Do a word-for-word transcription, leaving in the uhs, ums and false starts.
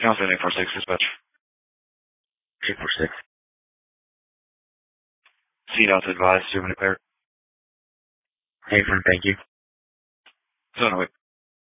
Johnson, eight four six, dispatch. eight four six. C DOT's advised, two minute clear. Hey, friend, thank you. So, no, wait.